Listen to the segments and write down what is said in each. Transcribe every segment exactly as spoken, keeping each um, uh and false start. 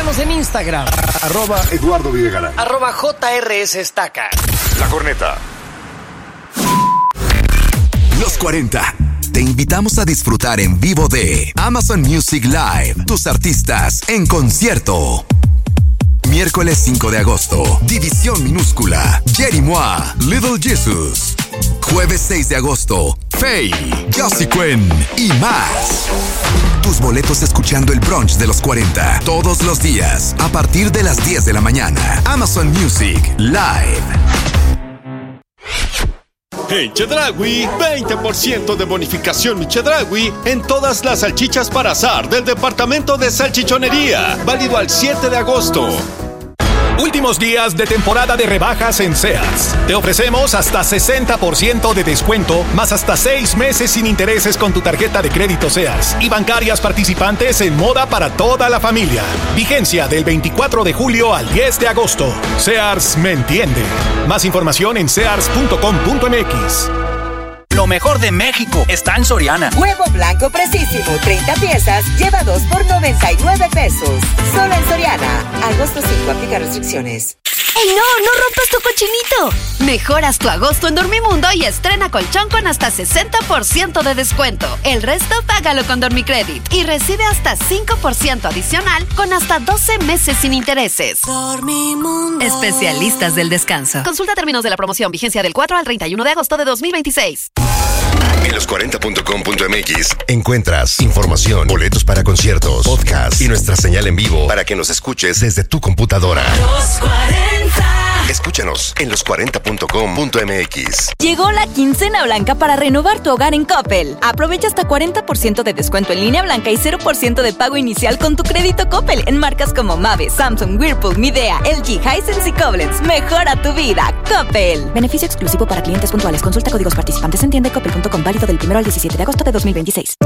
Síguenos en Instagram. Arroba Eduardo Videgaray. Arroba J R S Estaca. La Corneta. Los cuarenta. Te invitamos a disfrutar en vivo de Amazon Music Live. Tus artistas en concierto. Miércoles cinco de agosto, División Minúscula, Jerry Moa, Little Jesus. Jueves seis de agosto, Faye, Josie Quinn y más. Tus boletos escuchando el brunch de los cuarenta, todos los días, a partir de las diez de la mañana. Amazon Music Live. En Chedraui, veinte por ciento de bonificación mi Chedraui en todas las salchichas para asar del departamento de salchichonería. Válido al siete de agosto. Últimos días de temporada de rebajas en Sears. Te ofrecemos hasta sesenta por ciento de descuento, más hasta seis meses sin intereses con tu tarjeta de crédito Sears y bancarias participantes en moda para toda la familia. Vigencia del veinticuatro de julio al diez de agosto. Sears me entiende. Más información en sears punto com punto m x. Lo mejor de México está en Soriana. Huevo blanco precisísimo, treinta piezas, lleva dos por noventa y nueve pesos. Solo en Soriana. Agosto cinco, aplica restricciones. ¡Ey, no! ¡No rompas tu cochinito! Mejoras tu agosto en Dormimundo y estrena colchón con hasta sesenta por ciento de descuento. El resto págalo con Dormicredit y recibe hasta cinco por ciento adicional con hasta doce meses sin intereses. Dormimundo. Especialistas del descanso. Consulta términos de la promoción. Vigencia del cuatro al treinta y uno de agosto de dos mil veintiséis. En los cuarenta punto com punto m x encuentras información, boletos para conciertos, podcast y nuestra señal en vivo para que nos escuches desde tu computadora. Los cuarenta. Escúchanos en los cuarenta punto com punto m x. Llegó la quincena blanca para renovar tu hogar en Coppel. Aprovecha hasta cuarenta por ciento de descuento en línea blanca y cero por ciento de pago inicial con tu crédito Coppel en marcas como Mave, Samsung, Whirlpool, Midea, L G, Hisense y Koblenz. Mejora tu vida, Coppel. Beneficio exclusivo para clientes puntuales. Consulta códigos participantes en tienda coppel punto com, válido del primero al diecisiete de agosto de dos mil veintiséis.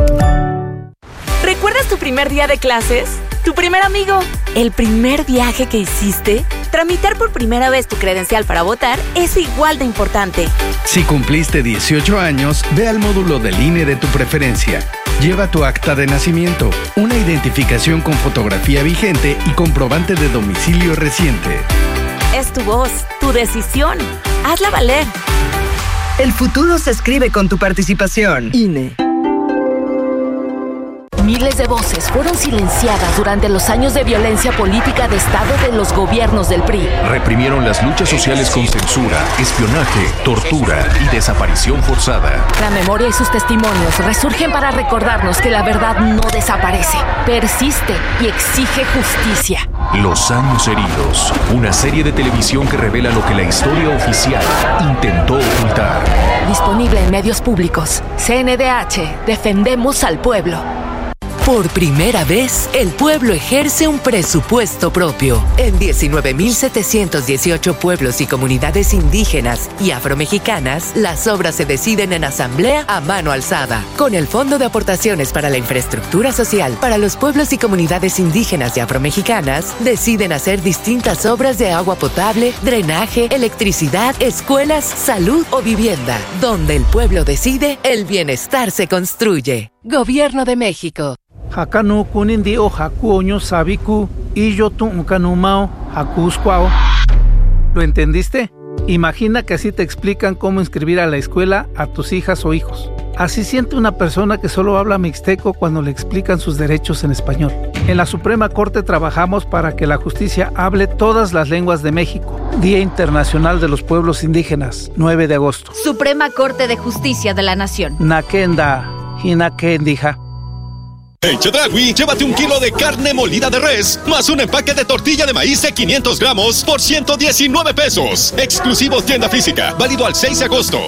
¿Recuerdas tu primer día de clases? ¿Tu primer amigo? ¿El primer viaje que hiciste? Tramitar por primera vez tu credencial para votar es igual de importante. Si cumpliste dieciocho años, ve al módulo del I N E de tu preferencia. Lleva tu acta de nacimiento, una identificación con fotografía vigente y comprobante de domicilio reciente. Es tu voz, tu decisión. Hazla valer. El futuro se escribe con tu participación. I N E. Miles de voces fueron silenciadas durante los años de violencia política de Estado de los gobiernos del P R I. Reprimieron las luchas sociales con censura, espionaje, tortura y desaparición forzada. La memoria y sus testimonios resurgen para recordarnos que la verdad no desaparece, persiste y exige justicia. Los años heridos, una serie de televisión que revela lo que la historia oficial intentó ocultar. Disponible en medios públicos. C N D H, defendemos al pueblo. Por primera vez, el pueblo ejerce un presupuesto propio. En diecinueve mil setecientos dieciocho pueblos y comunidades indígenas y afromexicanas, las obras se deciden en asamblea a mano alzada. Con el Fondo de Aportaciones para la Infraestructura Social para los pueblos y comunidades indígenas y afromexicanas, deciden hacer distintas obras de agua potable, drenaje, electricidad, escuelas, salud o vivienda. Donde el pueblo decide, el bienestar se construye. Gobierno de México. Hakanu kunindi o hakuoño sabiku y yo tu unkanumao hakusquao. ¿Lo entendiste? Imagina que así te explican cómo inscribir a la escuela a tus hijas o hijos. Así siente una persona que solo habla mixteco cuando le explican sus derechos en español. En la Suprema Corte trabajamos para que la justicia hable todas las lenguas de México. Día Internacional de los Pueblos Indígenas, nueve de agosto. Suprema Corte de Justicia de la Nación. Nakenda, hinakendija. En Chedraui, llévate un kilo de carne molida de res, más un empaque de tortilla de maíz de quinientos gramos por ciento diecinueve pesos. Exclusivo tienda física, válido al seis de agosto.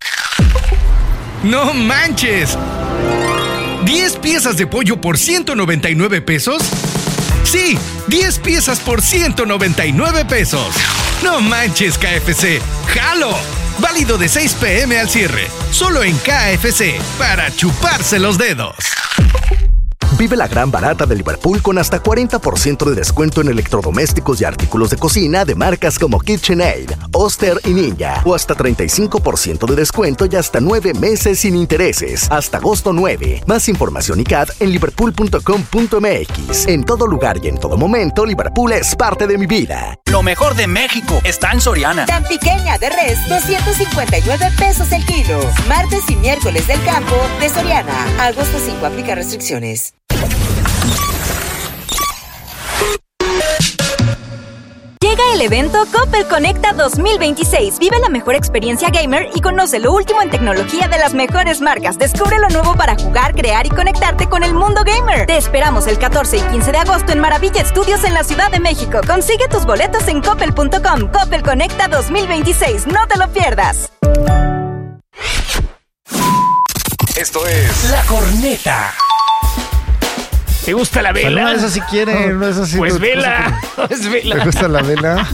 ¡No manches! ¿diez piezas de pollo por ciento noventa y nueve pesos? Sí, diez piezas por ciento noventa y nueve pesos. ¡No manches, K F C! ¡Jalo! Válido de seis p m al cierre. Solo en K F C, para chuparse los dedos. Vive la gran barata de Liverpool con hasta cuarenta por ciento de descuento en electrodomésticos y artículos de cocina de marcas como KitchenAid, Oster y Ninja. O hasta treinta y cinco por ciento de descuento y hasta nueve meses sin intereses. Hasta agosto nueve. Más información y C A D en liverpool punto com punto m x. En todo lugar y en todo momento, Liverpool es parte de mi vida. Lo mejor de México está en Soriana. Tan pequeña de res, doscientos cincuenta y nueve pesos el kilo. Martes y miércoles del campo de Soriana. Agosto cinco, aplica restricciones. Llega el evento Coppel Conecta dos mil veintiséis. Vive la mejor experiencia gamer y conoce lo último en tecnología de las mejores marcas. Descubre lo nuevo para jugar, crear y conectarte con el mundo gamer. Te esperamos el catorce y quince de agosto en Maravilla Studios en la Ciudad de México. Consigue tus boletos en coppel punto com. Coppel Conecta dos mil veintiséis. No te lo pierdas. Esto es La Corneta. ¿Te gusta la vela? No, esa si quiere, no es así. Pues vela, pues vela. ¿Te gusta la vela?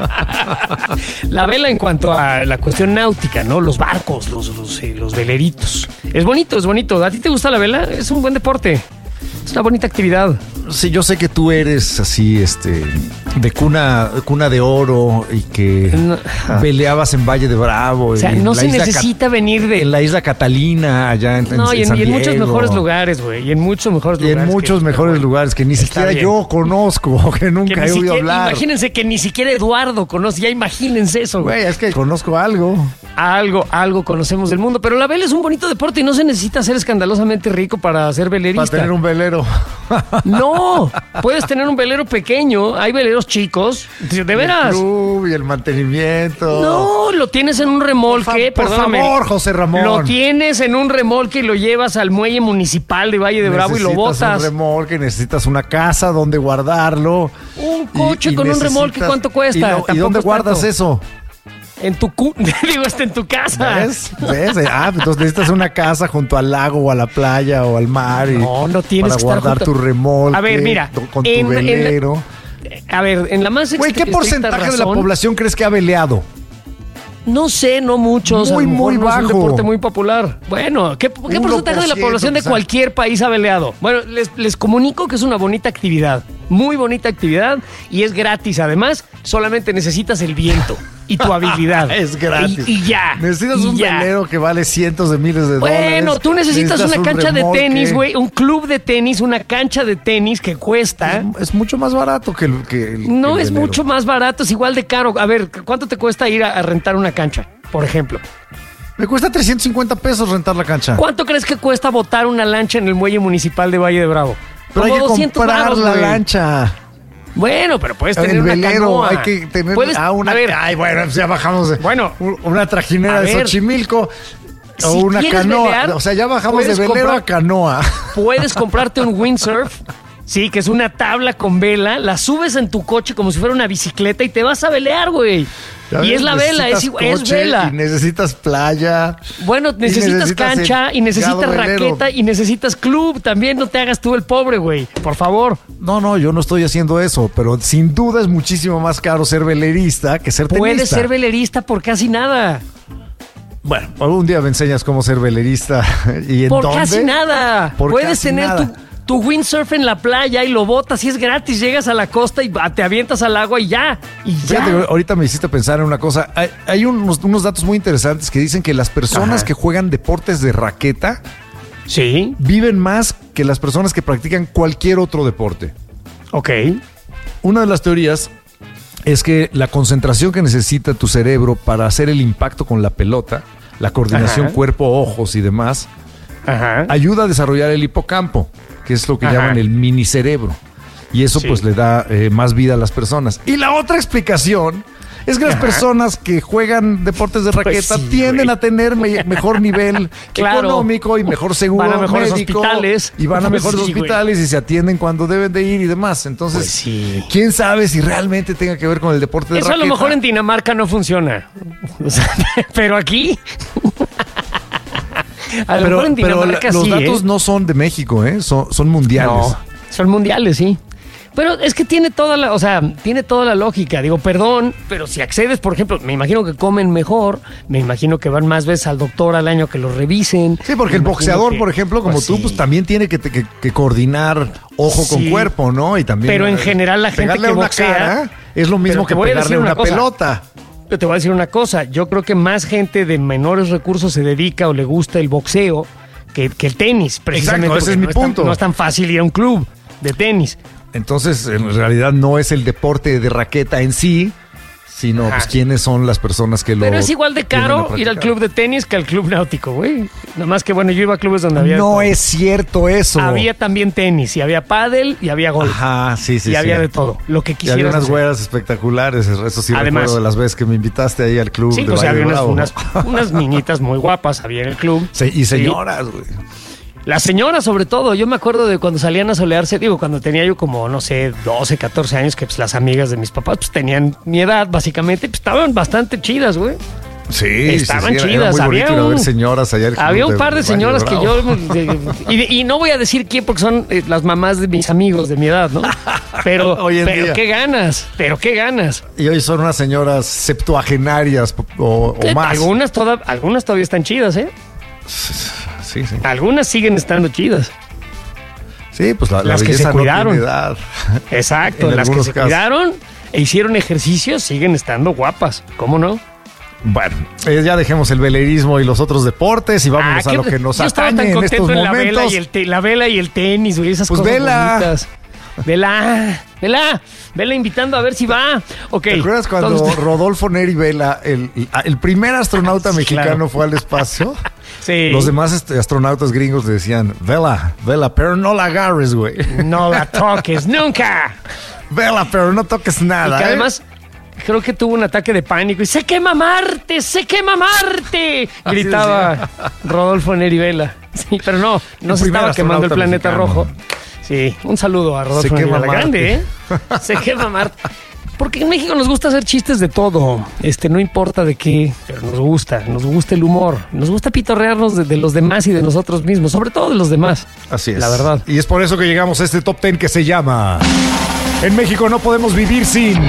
La vela en cuanto a la cuestión náutica, ¿no? Los barcos, los, los, eh, los veleritos. Es bonito, es bonito. ¿A ti te gusta la vela? Es un buen deporte. Es una bonita actividad. Sí, yo sé que tú eres así, este, de cuna, cuna de oro y que no, veleabas en Valle de Bravo. O sea, no se necesita Cat- venir de... En la isla Catalina, allá en, no, en, y en, San y en Diego. muchos mejores lugares, güey. Y en muchos mejores y lugares. Y en muchos que, mejores bueno, lugares que ni siquiera bien. Yo conozco, que nunca que he oído hablar. Imagínense que ni siquiera Eduardo conoce. Ya imagínense eso, güey. Güey, es que conozco algo. Algo, algo conocemos del mundo. Pero la vela es un bonito deporte y no se necesita ser escandalosamente rico para ser velerista. Para tener un velero. No, puedes tener un velero pequeño, hay veleros chicos, de veras. El club y el mantenimiento. No, lo tienes en un remolque, por, fa- por favor, José Ramón. Lo tienes en un remolque y lo llevas al muelle municipal de Valle de Bravo necesitas y lo botas. Necesitas un remolque, necesitas una casa donde guardarlo. Un coche y, y con un remolque, ¿cuánto cuesta? ¿Y, no, ¿y dónde guardas tanto. eso? En tu cu- digo, está en tu casa. ¿Ves? ¿Ves? Ah, entonces necesitas una casa junto al lago o a la playa o al mar. Y no, no tienes para que guardar estar junto... tu remolque. A ver, mira, con tu en, velero. En la... A ver, en la más Güey, ¿qué porcentaje razón? de la población crees que ha veleado? No sé, no muchos. Muy, muy no bajo. Es un deporte muy popular. Bueno, ¿qué, qué porcentaje de la población de cualquier país ha veleado? Bueno, les, les comunico que es una bonita actividad. Muy bonita actividad y es gratis. Además, solamente necesitas el viento y tu habilidad. Es gratis. Y, y ya. Necesitas y un ya. velero que vale cientos de miles de bueno, dólares. Bueno, tú necesitas, necesitas una cancha de tenis, güey. Un club de tenis, una cancha de tenis que cuesta. Es, es mucho más barato que el, que el No, que el es velero. mucho más barato. Es igual de caro. A ver, ¿cuánto te cuesta ir a, a rentar una cancha, por ejemplo? Me cuesta trescientos cincuenta pesos rentar la cancha. ¿Cuánto crees que cuesta botar una lancha en el muelle municipal de Valle de Bravo? Pero Como hay que comprar baros, la güey. lancha. Bueno, pero puedes tener el una velero, canoa. hay que tener ¿Puedes? ah, una. A ver, ay, bueno, ya bajamos de. Bueno, una trajinera de Xochimilco. Si o una canoa. Velear, o sea, ya bajamos de velero comprar, a canoa. Puedes comprarte un windsurf. Sí, que es una tabla con vela, la subes en tu coche como si fuera una bicicleta y te vas a velear, güey. Y ves, es la vela, es, es vela. Y necesitas playa. Bueno, necesitas, necesitas cancha y necesitas raqueta velero. y necesitas club. También no te hagas tú el pobre, güey. Por favor. No, no, yo no estoy haciendo eso, pero sin duda es muchísimo más caro ser velerista que ser tenista. Puedes ser velerista por casi nada. Bueno, algún día me enseñas cómo ser velerista y en por dónde. Casi nada. Por Puedes casi tener nada. tu... tu windsurf en la playa y lo botas y es gratis. Llegas a la costa y te avientas al agua y ya. Y ya. Fíjate, ahorita me hiciste pensar en una cosa. Hay, hay unos, unos datos muy interesantes que dicen que las personas Ajá. que juegan deportes de raqueta sí. viven más que las personas que practican cualquier otro deporte. Ok. Una de las teorías es que la concentración que necesita tu cerebro para hacer el impacto con la pelota, la coordinación Ajá. cuerpo-ojos y demás, Ajá. ayuda a desarrollar el hipocampo, que es lo que Ajá. llaman el mini cerebro. Y eso sí. pues le da eh, más vida a las personas. Y la otra explicación es que Ajá. las personas que juegan deportes de raqueta pues sí, tienden güey. a tener me- mejor nivel claro. económico y mejor seguro van a mejores médico. Hospitales. Y van a mejores pues sí, hospitales güey. y se atienden cuando deben de ir y demás. Entonces, pues sí. ¿quién sabe si realmente tenga que ver con el deporte de eso raqueta? Eso a lo mejor en Dinamarca no funciona. O sea, pero aquí... A lo pero mejor en Dinamarca pero la, sí, los datos ¿eh? no son de México, ¿eh? Son, son mundiales. No, son mundiales, sí. Pero es que tiene toda la, o sea, tiene toda la lógica. Digo, perdón, pero si accedes, por ejemplo, me imagino que comen mejor, me imagino que van más veces al doctor al año que los revisen. Sí, porque el boxeador, que, por ejemplo, como pues tú, sí. pues también tiene que, que, que coordinar ojo sí. con cuerpo, ¿no? Y también. Pero en general la gente que boxea cara, es lo mismo que pegarle una, una pelota. Pero te voy a decir una cosa, yo creo que más gente de menores recursos se dedica o le gusta el boxeo que, que el tenis, precisamente. Exacto, ese es mi no punto. Es tan, no es tan fácil ir a un club de tenis. Entonces, en realidad no es el deporte de raqueta en sí, sino pues quiénes son las personas que lo... Pero es igual de caro ir al club de tenis que al club náutico, güey. Nada más que, bueno, yo iba a clubes donde había... No es cierto eso. Había también tenis, y había pádel, y había golf. Ajá, sí, sí, Y sí. había de todo, lo que quisieras. Y había unas hacer. güeras espectaculares, eso sí Además, recuerdo de las veces que me invitaste ahí al club. Sí, de pues Valle había unas, Bravo. unas, unas niñitas muy guapas, había en el club. Sí, y señoras, güey. Sí. Las señoras, sobre todo, yo me acuerdo de cuando salían a solearse, digo, cuando tenía yo como, no sé, doce, catorce años, que pues las amigas de mis papás pues tenían mi edad, básicamente, pues estaban bastante chidas, güey. Sí, estaban sí, sí, chidas. Era muy había bonito ir a un, ver señoras allá. Había un par de, de señoras que yo... De, y, y no voy a decir quién, porque son eh, las mamás de mis amigos de mi edad, ¿no? Pero, pero día. qué ganas, pero qué ganas. Y hoy son unas señoras septuagenarias o, o más. Algunas, toda, algunas todavía están chidas, ¿eh? Sí, sí. Algunas siguen estando chidas. Sí, pues la, la las que se cuidaron. No tiene edad. Exacto, las que se casos. cuidaron e hicieron ejercicio siguen estando guapas. ¿Cómo no? Bueno, eh, ya dejemos el velerismo y los otros deportes y vámonos ah, a lo que nos yo atañe en estos en momentos. La vela y el, te, la vela y el tenis, güey, esas pues cosas vela. bonitas. Vela, vela, vela invitando a ver si va. Okay. ¿Te acuerdas cuando Entonces, Rodolfo Neri Vela, el, el primer astronauta sí, mexicano, claro. fue al espacio? Sí. Los demás astronautas gringos le decían, Vela, Vela, pero no la agarres, güey. No la toques, nunca. Vela, pero no toques nada. Y que ¿eh? además... Creo que tuvo un ataque de pánico y ¡se quema Marte! ¡Se quema Marte! Gritaba Rodolfo Neri Vela. Sí, pero no, no el se estaba quemando el planeta mexicano. rojo. Sí, un saludo a Rodolfo Neri Vela. Grande, ¿eh? Se quema Marte. Porque en México nos gusta hacer chistes de todo. Este, no importa de qué, pero nos gusta. Nos gusta el humor. Nos gusta pitorrearnos de, de los demás y de nosotros mismos. Sobre todo de los demás. Así es. La verdad. Y es por eso que llegamos a este top ten que se llama... En México no podemos vivir sin...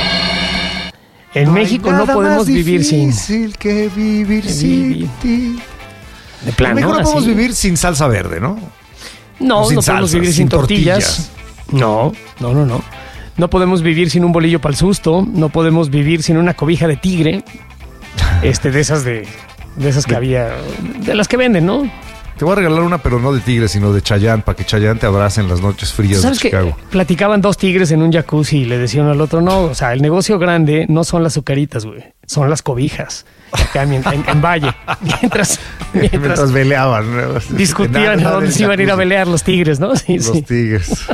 En no México no podemos vivir sin... Es difícil que vivir sin ti. De plano, en México no así. podemos vivir sin salsa verde, ¿no? No, no salsa, podemos vivir sin, sin tortillas. tortillas. No, no, no, no. No podemos vivir sin un bolillo para el susto. No podemos vivir sin una cobija de tigre. Este, de esas de... De esas que de, había... De las que venden, ¿no? Te voy a regalar una, pero no de tigre, sino de Chayanne, para que Chayanne te abrace en las noches frías de Chicago. ¿Sabes que platicaban dos tigres en un jacuzzi y le decían al otro, no, o sea, el negocio grande no son las azucaritas, güey, son las cobijas. Acá en, en, en Valle. Mientras, mientras, mientras veleaban. ¿no? Discutían a dónde se iban a ir a velear los tigres, ¿no? Sí, los sí. tigres.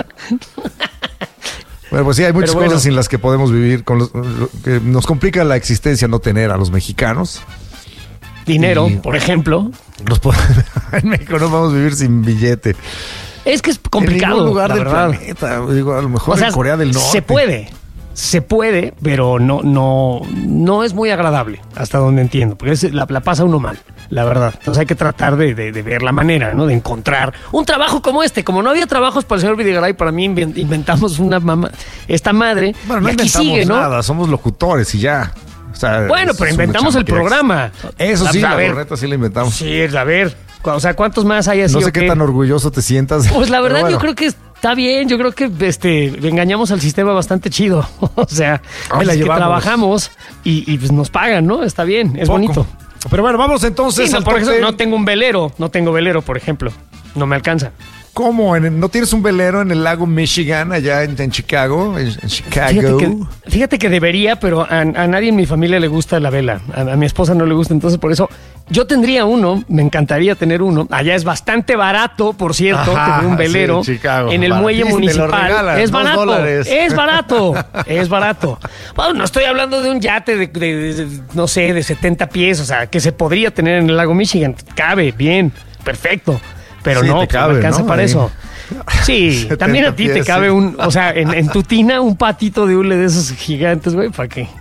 Bueno, pues sí, hay muchas bueno, cosas sin las que podemos vivir, con los, que nos complica la existencia no tener a los mexicanos. Dinero, y, por ejemplo. Los en México no vamos a vivir sin billete. Es que es complicado. En ningún lugar la del verdad. planeta. Digo, a lo mejor o sea, en Corea del Norte. Se puede. Se puede, pero no, no, no es muy agradable, hasta donde entiendo. Porque es, la, la pasa uno mal, la verdad. Entonces hay que tratar de, de, de ver la manera, ¿no? De encontrar un trabajo como este. Como no había trabajos para el señor Videgaray, para mí inventamos una mamá, esta madre. Bueno, no y aquí inventamos sigue, ¿no? nada, somos locutores y ya. O sea, bueno, pero inventamos el programa. Eso sí, a la corneta sí la inventamos. Sí, a ver, o sea, ¿cuántos más hay así? No sé qué tan orgulloso te sientas. Pues la verdad, bueno. yo creo que está bien. Yo creo que este engañamos al sistema bastante chido. O sea, Ahí la es que llevamos. trabajamos y, y pues nos pagan, ¿no? Está bien, es Poco. bonito. Pero bueno, vamos entonces sí, no, al por ejemplo, top ten. no tengo un velero, no tengo velero, por ejemplo. No me alcanza. ¿Cómo? ¿En, ¿No tienes un velero en el lago Michigan, allá en, en Chicago? En, en Chicago. Fíjate que, fíjate que debería, pero a, a nadie en mi familia le gusta la vela. A, a mi esposa no le gusta, entonces por eso yo tendría uno, me encantaría tener uno. Allá es bastante barato, por cierto, Ajá, tener un velero sí, en, Chicago. en el muelle municipal. Regalan, es barato, dólares. es barato, es barato. Bueno, no estoy hablando de un yate de, de, de, de, no sé, de setenta pies, o sea, que se podría tener en el lago Michigan. Cabe, bien, perfecto. Pero sí, no, te cabe, no alcanza ¿no? para Ahí. eso. Sí, también a ti pies, te cabe sí. un, o sea, en, en tu tina un patito de hule de esos gigantes, güey, ¿para qué?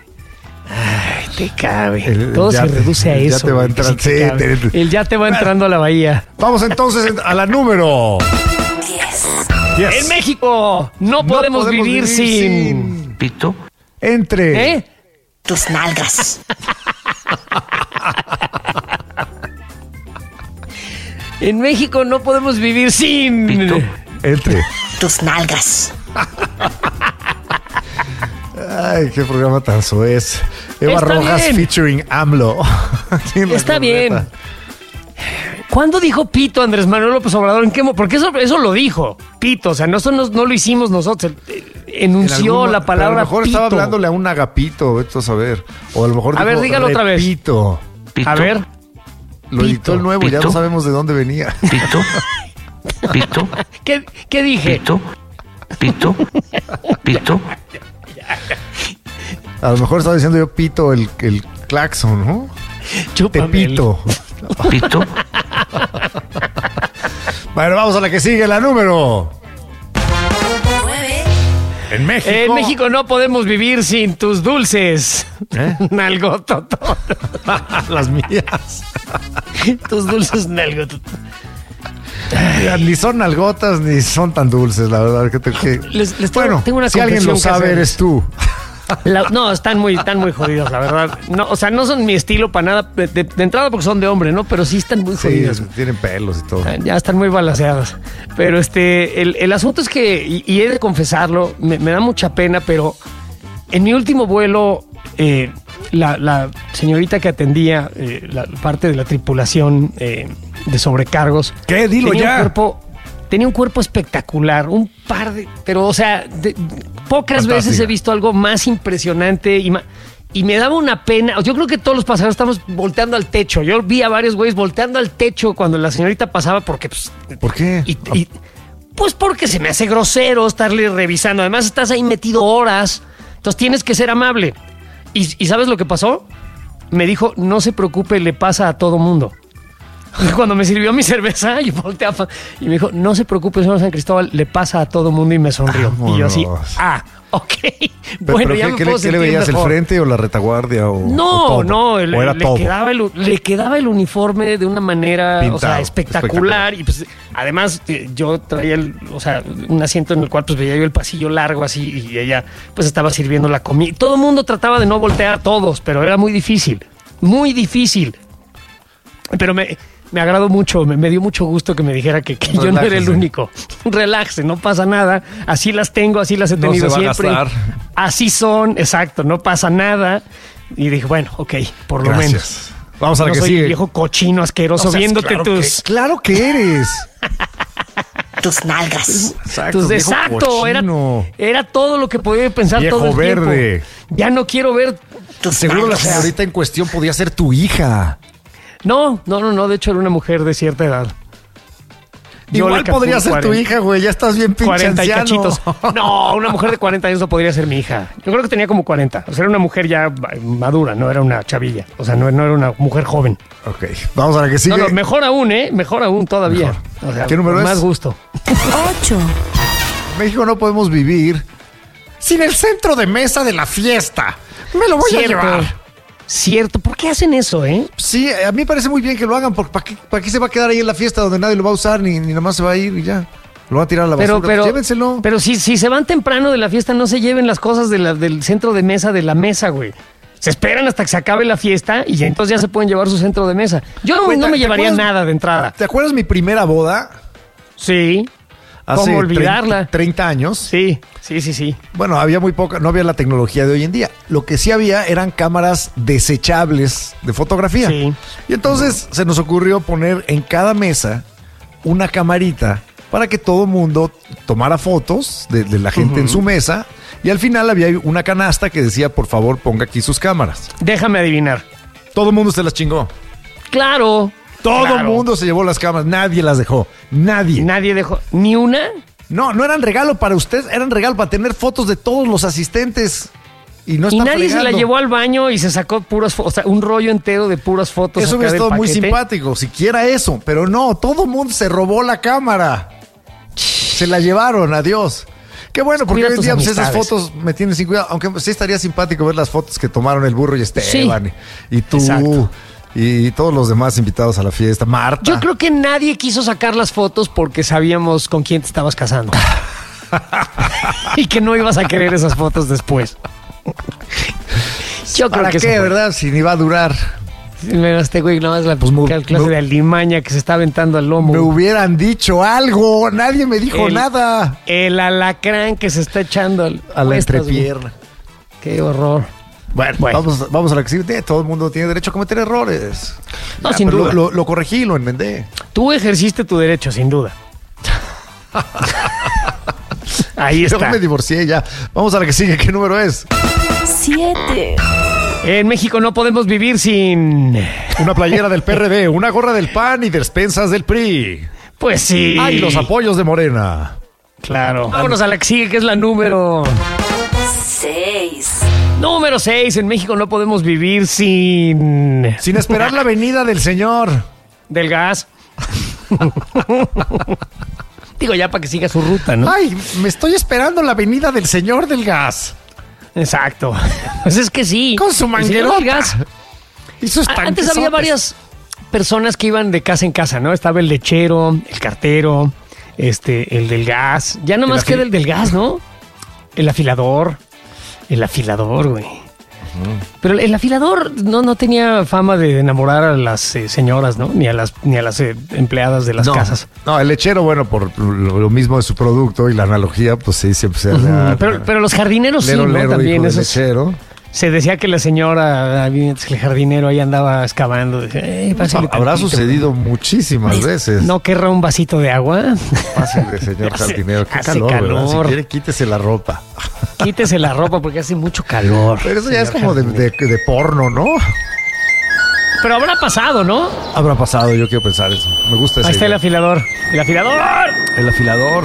Ay, te cabe. El, Todo el se yate, reduce a el eso. Yate va a entrar, güey, sí, te el yate va entrando a la bahía. Vamos entonces a la número diez. Yes. En México no, no podemos, podemos vivir, vivir sin... sin... Pito. Entre... ¿Eh? Tus nalgas. En México no podemos vivir sin... Pito. Entre... Tus nalgas. Ay, qué programa tan soez. Eva Está Rojas bien. Featuring AMLO. Está bien. ¿Cuándo dijo pito Andrés Manuel López Obrador? ¿En qué mo- Porque eso, eso lo dijo. Pito. O sea, no, eso no, no lo hicimos nosotros. Enunció la palabra. A lo mejor pito. Estaba hablándole a un agapito. Vete a saber. O a lo mejor A ver, dígalo otra vez. Pito. A ver. Lo editó el nuevo. ¿Pito? Ya no sabemos de dónde venía. Pito. Pito. ¿Qué, qué dije? Pito. Pito. Pito. A lo mejor estaba diciendo yo pito el, el claxon, ¿no? Chúpame. Te pito. Pito. Bueno, vamos a la que sigue, la número. En México. En México no podemos vivir sin tus dulces. ¿Eh? Nalgototot. Las mías. Tus dulces nalgototot. Mira, ni son nalgotas ni son tan dulces, la verdad. Que te, que... Les, les bueno, tengo, tengo una si alguien lo sabe, eres tú. La, no, están muy, están muy jodidos, la verdad. No, o sea, no son mi estilo para nada. De, de, de entrada porque son de hombre, ¿no? Pero sí están muy sí, jodidos. Tienen pelos y todo. Ya están muy balanceadas. Pero este, el, el asunto es que, y, y he de confesarlo, me, me da mucha pena, pero en mi último vuelo, eh, la, la señorita que atendía eh, la parte de la tripulación eh, de sobrecargos. ¿Qué? Dilo tenía ya. Un cuerpo, tenía un cuerpo espectacular, un par de... Pero, o sea, de, pocas Fantástica. veces he visto algo más impresionante y más... Y me daba una pena. Yo creo que todos los pasajeros estamos volteando al techo. Yo vi a varios güeyes volteando al techo cuando la señorita pasaba porque... Pues, ¿por qué? Y, y, pues porque se me hace grosero estarle revisando. Además estás ahí metido horas. Entonces tienes que ser amable. ¿Y, y sabes lo que pasó? Me dijo, no se preocupe, le pasa a todo mundo. Cuando me sirvió mi cerveza, yo volteaba y me dijo, no se preocupe, señor San Cristóbal, le pasa a todo mundo, y me sonrió. Vámonos. Y yo así, ah, ok. Pero, bueno, pero ya ¿qué, me ¿qué, puedo le, ¿qué le veías, mejor. el frente o la retaguardia? O, no, o todo? no, el, ¿O era le, todo? Quedaba el, le quedaba el uniforme de una manera Pintado, o sea, espectacular. espectacular. Y pues además yo traía el, o sea, un asiento en el cual pues veía yo el pasillo largo así, y ella pues estaba sirviendo la comida. Todo el mundo trataba de no voltear, todos, pero era muy difícil, muy difícil. Pero me... Me agradó mucho, me, me dio mucho gusto que me dijera que, que yo no era el único. Relaxe, no pasa nada. Así las tengo, así las he tenido no se siempre. Va a gastar. Así son, exacto, no pasa nada. Y dije, bueno, ok, por lo Gracias. menos. Vamos a la no que soy sigue. Un viejo cochino, asqueroso, o sea, viéndote claro tus... Que, claro que eres. Tus nalgas. Exacto, tus, exacto era, era todo lo que podía pensar viejo todo el verde. tiempo. Ya no quiero ver tus Seguro nalgas. La señorita en cuestión podía ser tu hija. No, no, no, no, de hecho era una mujer de cierta edad. Yo Igual podría ser cuarenta, tu hija, güey, ya estás bien pinche cuarenta anciano. Y cachitos. No, una mujer de cuarenta años no podría ser mi hija. Yo creo que tenía como cuarenta. O sea, era una mujer ya madura, no era una chavilla. O sea, no, no era una mujer joven. Ok, vamos a la que sigue. No, no, mejor aún, ¿eh? Mejor aún todavía. Mejor. O sea, ¿qué número con es? Más gusto. Ocho. En México no podemos vivir sin el centro de mesa de la fiesta. Me lo voy Cierto. a llevar. Cierto, ¿por qué hacen eso, eh? Sí, a mí me parece muy bien que lo hagan, porque ¿para qué, para qué se va a quedar ahí en la fiesta donde nadie lo va a usar, ni, ni nada más se va a ir y ya? Lo van a tirar a la basura. Pero, pero, pues llévenselo. Pero si, si se van temprano de la fiesta, no se lleven las cosas de la, del centro de mesa de la mesa, güey. Se esperan hasta que se acabe la fiesta y entonces ya se pueden llevar su centro de mesa. Yo no, Güey, no me llevaría acuerdas, nada de entrada. ¿Te acuerdas mi primera boda? Sí. Hace ¿Cómo olvidarla? treinta años. Sí, sí, sí, sí. Bueno, había muy poca, no había la tecnología de hoy en día. Lo que sí había eran cámaras desechables de fotografía. Sí. Y entonces se nos ocurrió poner en cada mesa una camarita para que todo el mundo tomara fotos de, de la gente uh-huh. en su mesa. Y al final había una canasta que decía, por favor, ponga aquí sus cámaras. Déjame adivinar. Todo el mundo se las chingó. Claro. Todo el claro. mundo se llevó las cámaras, nadie las dejó, nadie. Nadie dejó, ¿ni una? No, no eran regalo para usted, eran regalo para tener fotos de todos los asistentes. Y no y está nadie fregando. Se la llevó al baño y se sacó puras fotos, o sea, un rollo entero de puras fotos. Eso hubiera estado muy simpático, siquiera eso, pero no, todo el mundo se robó la cámara. Se la llevaron, adiós. Qué bueno, porque hoy en día pues, esas fotos me tienen sin cuidado, aunque sí estaría simpático ver las fotos que tomaron el burro y Esteban. Sí. Y, y tú... Exacto. y todos los demás invitados a la fiesta. Marta. Yo creo que nadie quiso sacar las fotos porque sabíamos con quién te estabas casando. Y que no ibas a querer esas fotos después. Yo creo ¿Para que qué, verdad? Si ni va a durar. Mira, este güey nada más la Pues, clase me, de alimaña que se está aventando al lomo. Me hubieran dicho algo. Nadie me dijo el, nada. El alacrán que se está echando al, a la entrepierna. Qué horror. Bueno, bueno. Vamos, vamos a la que sigue. Todo el mundo tiene derecho a cometer errores. No, ya, sin duda. Lo, lo, lo corregí, lo enmendé. Tú ejerciste tu derecho, sin duda. Ahí está. Yo me divorcié ya. Vamos a la que sigue. ¿Qué número es? Siete. En México no podemos vivir sin... Una playera del P R D, una gorra del P A N y despensas del P R I. Pues sí. Ay, los apoyos de Morena. Claro. Vámonos a la que sigue, que es la número... Seis. Número seis. En México no podemos vivir sin... Sin esperar la venida del señor. Del gas. Digo, ya para que siga su ruta, ¿no? Ay, me estoy esperando la venida del señor del gas. Exacto. Pues es que sí. Con su manguerota. El gas. Y sus Antes había varias personas que iban de casa en casa, ¿no? Estaba el lechero, el cartero, este, el del gas. Ya nomás queda el del gas, ¿no? El afilador. El afilador, güey. Uh-huh. Pero el afilador no, no tenía fama de enamorar a las eh, señoras, ¿no? Ni a las, ni a las eh, empleadas de las no, casas. No, el lechero, bueno, por lo, lo mismo de su producto y la analogía, pues sí, siempre se... Uh-huh. Pero, pero los jardineros lero, sí, ¿no? Lero, También eso lechero. Se decía que la señora, el jardinero ahí andaba excavando. Eh, pues habrá tantito, sucedido ¿no? muchísimas es, veces. ¿No querrá un vasito de agua? Fácil, señor jardinero. Qué hace calor, calor. ¿verdad? Si quiere, quítese la ropa. Quítese la ropa porque hace mucho calor. Pero eso ya es como de, de, de porno, ¿no? Pero habrá pasado, ¿no? Habrá pasado, yo quiero pensar eso. Me gusta eso. Ahí está el afilador. ¡El afilador! El afilador.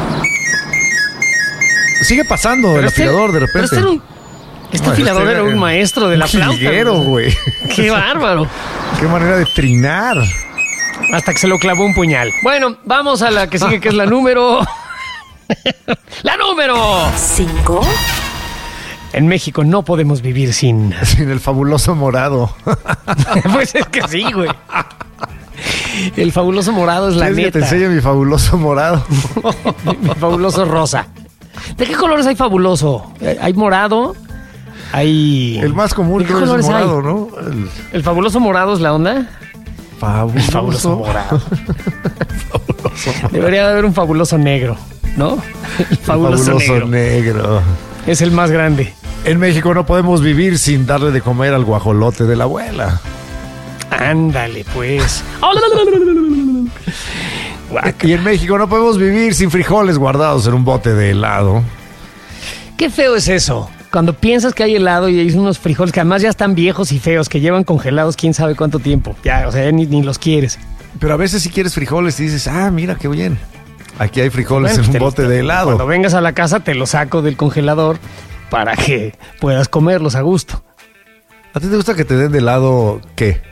Sigue pasando pero el este, afilador de repente. Pero este era un... Este no, afilador este era un maestro de la flauta. Jilguero, güey. Qué bárbaro. Qué manera de trinar. Hasta que se lo clavó un puñal. Bueno, vamos a la que sigue, que es la número... ¡La número! ¿Cinco? En México no podemos vivir sin... Sin el fabuloso morado. Pues es que sí, güey. El fabuloso morado es la neta. Que te enseño mi fabuloso morado. mi, mi fabuloso rosa. ¿De qué colores hay fabuloso? Hay morado... Hay... El más común creo es el morado, hay? ¿no? El... ¿El fabuloso morado es la onda? Fabuloso. El fabuloso morado. fabuloso morado. Debería de haber un fabuloso negro, ¿no? El fabuloso, el fabuloso negro. negro. Es el más grande. En México no podemos vivir sin darle de comer al guajolote de la abuela. Ándale, pues. Y en México no podemos vivir sin frijoles guardados en un bote de helado. Qué feo es eso. Cuando piensas que hay helado y hay unos frijoles que además ya están viejos y feos, que llevan congelados quién sabe cuánto tiempo. Ya, o sea, ya ni, ni los quieres. Pero a veces si quieres frijoles y dices, ah, mira qué bien. Aquí hay frijoles bueno, en un bote te, de helado. Cuando vengas a la casa te los saco del congelador para que puedas comerlos a gusto. ¿A ti te gusta que te den de helado qué?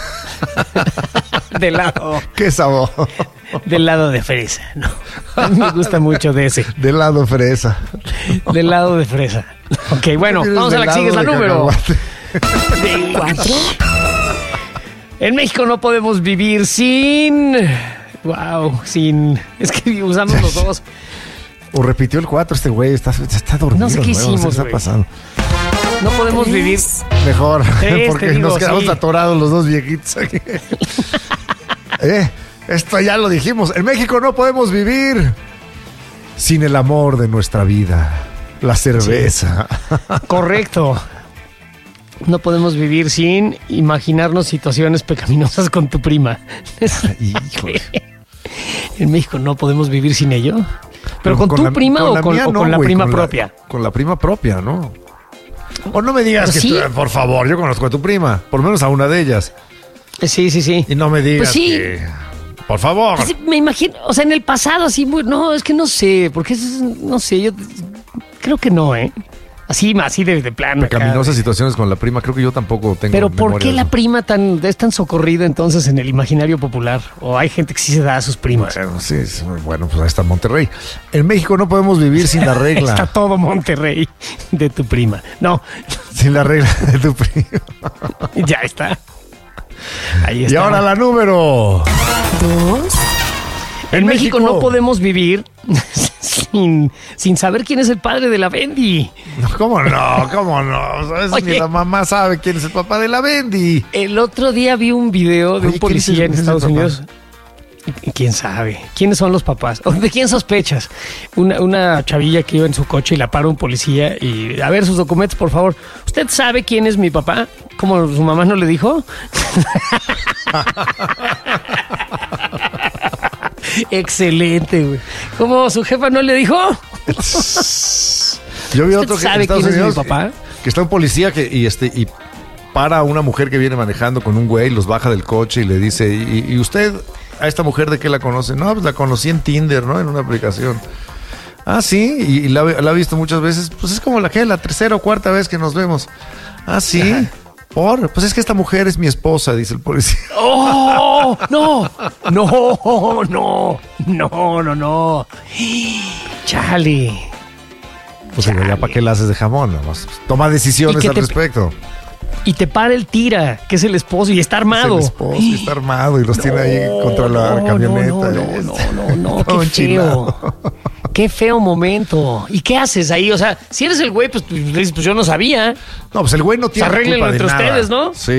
De helado. ¿Qué sabor? De helado de fresa, ¿no? A mí me gusta mucho de ese. De helado fresa. De helado de fresa. Ok, bueno, vamos a la que sigue, es la número. ¿De cuatro? En México no podemos vivir sin... Wow, sin... Es que usamos los dos. O repitió el cuatro este güey, está, está dormido. No sé qué hicimos, ¿Qué está pasando? No podemos ¿Tres? vivir... Mejor, Tres, porque digo, nos quedamos sí. atorados los dos viejitos aquí. eh, esto ya lo dijimos. En México no podemos vivir sin el amor de nuestra vida, la cerveza. Sí. Correcto. No podemos vivir sin imaginarnos situaciones pecaminosas con tu prima. Híjole. En México no podemos vivir sin ello. ¿Pero, ¿Pero con, con tu la, prima con o, con, mía, o no, con la wey, prima con propia? La, con la prima propia, ¿no? O no me digas Pero que, sí. tú, por favor, yo conozco a tu prima, por lo menos a una de ellas. Sí, sí, sí. Y no me digas pues sí. que... Por favor. Pues me imagino, o sea, en el pasado así, muy, no, es que no sé, porque es, no sé, yo creo que no, ¿eh? Así, así de, de plano. Pecaminosas situaciones con la prima, creo que yo tampoco tengo. Pero ¿por qué la prima tan, es tan socorrida entonces en el imaginario popular? ¿O hay gente que sí se da a sus primas? Bueno, sí, bueno, pues ahí está Monterrey. En México no podemos vivir sin la regla. Está todo Monterrey de tu prima. No. Sin la regla de tu prima. Ya está. Ahí está. Y ahora la número dos. En, en México, México no podemos vivir sin, sin saber quién es el padre de la Bendy. No, ¿cómo no? ¿Cómo no? ¿Sabes? Oye, ni la mamá sabe quién es el papá de la Bendy. El otro día vi un video de Oye, un policía en Estados Unidos. ¿Quién sabe? ¿Quiénes son los papás? ¿De quién sospechas? Una, una chavilla que iba en su coche y la para un policía y... A ver, sus documentos, por favor. ¿Usted sabe quién es mi papá? ¿Cómo su mamá no le dijo? Excelente, güey. ¿Cómo su jefa no le dijo? Yo vi otro que sabe en Estados quién Unidos, es mi papá. Que, que está un policía que, y este... Y para a una mujer que viene manejando con un güey, los baja del coche y le dice, ¿y, y usted a esta mujer de qué la conoce? No, pues la conocí en Tinder, ¿no? En una aplicación. Ah, sí, y, y la, la ha visto muchas veces. Pues es como la que la tercera o cuarta vez que nos vemos. Ah, sí. Ajá. Por, pues es que esta mujer es mi esposa, dice el policía. ¡Oh! ¡No! ¡No! ¡No! ¡No! ¡No! ¡No! ¡Chale! Pues Chale. Ya para qué la haces de jamón, nomás. Toma decisiones al te... respecto. Y te para el tira, que es el esposo, y está armado. Es el esposo, y está armado, y los no, tiene ahí contra la camioneta. No, no, no, no, no, no qué feo. Qué feo momento. ¿Y qué haces ahí? O sea, si eres el güey, pues, pues yo no sabía. No, pues el güey no tiene culpa de nada. Arréglenlo entre ustedes, ¿no? Sí.